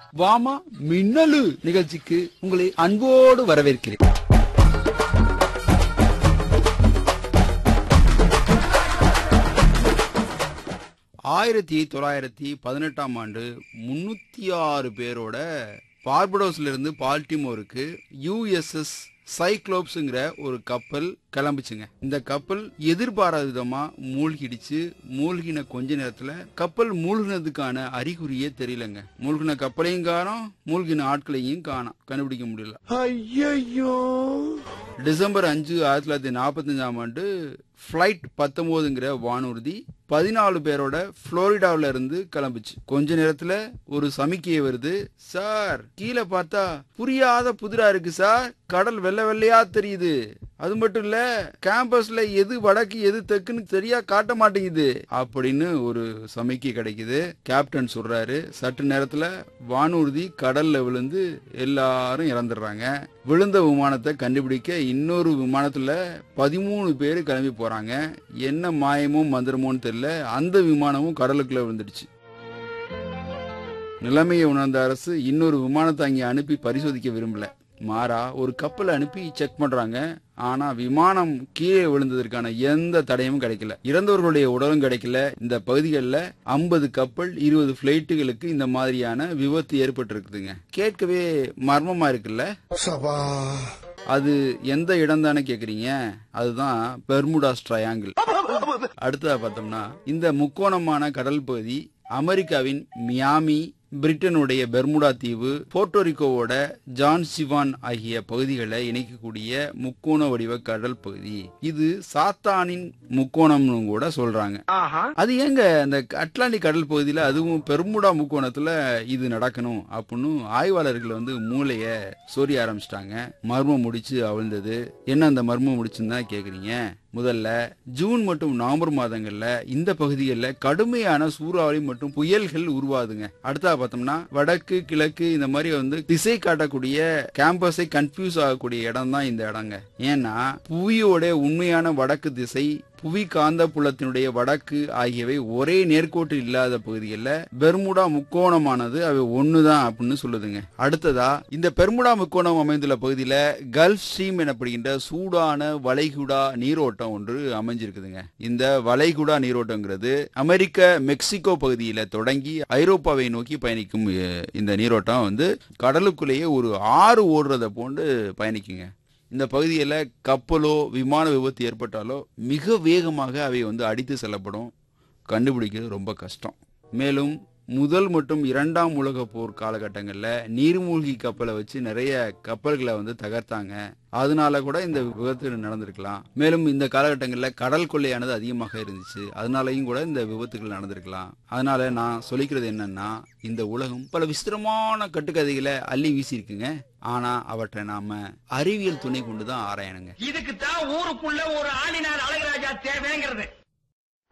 வாமா மின்னலு நிகழ்ச்சிக்கு உங்களை அன்போடு வரவேற்கிறேன். ஆயிரத்தி 1918 ஆண்டு 306 பேரோட பார்படோஸ்ல இருந்து பால்டிமோருக்கு USS சைக்ளோப்ஸ்ங்கிற ஒரு கப்பல் கிளம்பிச்சுங்க. இந்த கப்பல் எதிர்பாராத விதமா மூழ்கிடுச்சு. மூழ்கின கொஞ்ச நேரத்துல கப்பல் மூழ்கினதுக்கான அறிகுறியே தெரியலங்க. மூழ்கின கப்பலையும் காணோம், மூழ்கின ஆட்களையும் காணோம், கண்டுபிடிக்க முடியல. ஐயோ! டிசம்பர் 5, 1945 ஆண்டு Flight 19ங்கிற வானூர்தி 14 பேரோட புளோரிடாவில இருந்து கிளம்பிச்சு. கொஞ்ச நேரத்துல ஒரு சமிக்கையை வருது. சார், கீழே பார்த்தா புரியாத புதிரா இருக்கு சார், கடல் வெள்ளை வெள்ளையா தெரியுது. அது மட்டும் இல்ல, கேம்பஸ்ல எது வடக்கு எது தெக்குன்னு சரியா காட்ட மாட்டேங்குது அப்படின்னு ஒரு சமிக்கை கிடைக்குது. கேப்டன் சொல்றாரு. சற்று நேரத்துல வானூர்தி கடல்ல விழுந்து எல்லாரும் இறந்துடுறாங்க. விழுந்த விமானத்தை கண்டுபிடிக்க இன்னொரு விமானத்துல 13 பேர் கிளம்பி போறாங்க. என்ன மாயமோ மந்திரமோன்னு தெரியல, அந்த விமானமும் கடலுக்குள்ள விழுந்துடுச்சு. நிலைமையை உணர்ந்த அரசு இன்னொரு விமானத்தை அங்கே அனுப்பி பரிசோதிக்க விரும்பல. மாறா ஒரு கப்பலை அனுப்பி செக் பண்றாங்க. ஆனா விமானம் கீழே விழுந்ததற்கான எந்த தடையும் கிடைக்கல. இறந்தவர்களுடைய உடலும் கிடைக்கல. இந்த பகுதிகளில் 50 கப்பல் 20 பிளைட்டுகளுக்கு இந்த மாதிரியான விபத்து ஏற்பட்டு இருக்குதுங்க. கேட்கவே மர்மமா இருக்குல்ல? அது எந்த இடம் தானே கேக்குறீங்க? அதுதான் பெர்முடாஸ் ட்ரையாங்கிள். அடுத்ததா பார்த்தோம்னா, இந்த முக்கோணமான கடல் பகுதி அமெரிக்காவின் மியாமி, பிரிட்டனுடைய பெர்முடா தீவு, போர்ட்டோரிக்கோவோட ஜான் சிவான் ஆகிய பகுதிகளை இணைக்கக்கூடிய முக்கோண வடிவ கடல் பகுதி. இது சாத்தானின் முக்கோணம்னு கூட சொல்றாங்க. அது ஏங்க அந்த அட்லாண்டிக் கடல் பகுதியில, அதுவும் பெர்முடா முக்கோணத்துல இது நடக்கணும் அப்படின்னு ஆய்வாளர்கள் மூளைய சொரிய ஆரம்பிச்சிட்டாங்க. மர்மம் முடிச்சு அவிழ்ந்தது. என்ன அந்த மர்மம் முடிச்சுன்னு தான் கேக்குறீங்க? முதல்ல ஜூன் மற்றும் நவம்பர் மாதங்கள்ல இந்த பகுதிகளில் கடுமையான சூறாவளி மற்றும் புயல்கள் உருவாதுங்க. அடுத்தா பார்த்தோம்னா, வடக்கு கிழக்கு இந்த மாதிரி திசை காட்டக்கூடிய, கேம்பஸை கன்ஃபியூஸ் ஆகக்கூடிய இடம் தான் இந்த இடங்க. ஏன்னா புவியோட உண்மையான வடக்கு திசை, புவி காந்த புலத்தினுடைய வடக்கு ஆகியவை ஒரே நேர்கோட்டு இல்லாத பகுதிகளில் பெர்முடா முக்கோணமானது அவை ஒண்ணுதான் அப்படின்னு சொல்லுதுங்க. அடுத்ததா, இந்த பெர்முடா முக்கோணம் அமைந்துள்ள பகுதியில கல்ஃப் ஸ்ட்ரீம் எனப்படுகின்ற சூடான வளைகுடா நீரோட்டம் ஒன்று அமைஞ்சிருக்குதுங்க. இந்த வளைகுடா நீரோட்டங்கிறது அமெரிக்க மெக்சிகோ பகுதியில தொடங்கி ஐரோப்பாவை நோக்கி பயணிக்கும் இந்த நீரோட்டம் கடலுக்குள்ளேயே ஒரு ஆறு ஓடுறத போன்று பயணிக்குங்க. இந்த பகுதியில் கப்பலோ விமான விபத்து ஏற்பட்டாலோ மிக வேகமாக அவை அடித்து செல்லப்படும். கண்டுபிடிக்கிறது ரொம்ப கஷ்டம். மேலும் முதல் மற்றும் 2ஆம் உலக போர் காலகட்டங்களில் நீர்மூழ்கி கப்பலை வச்சு நிறைய கப்பல்களை தகர்த்தாங்க. அதனால கூட இந்த விபத்து நடந்திருக்கலாம். மேலும் இந்த காலகட்டங்களில் கடல் கொள்ளையானது அதிகமாக இருந்துச்சு. அதனாலையும் கூட இந்த விபத்துகள் நடந்திருக்கலாம். அதனால நான் சொல்லிக்கிறது என்னன்னா, இந்த உலகம் பல விசித்திரமான கட்டுக்கதைகளை அள்ளி வீசி இருக்குங்க. ஆனா அவற்றை நாம அறிவியல் துணை கொண்டுதான் ஆராயணுங்க. இதுக்கு தான் ஊருக்குள்ள ஒரு ஆளினார் அழகராஜா தேவைங்கிறது.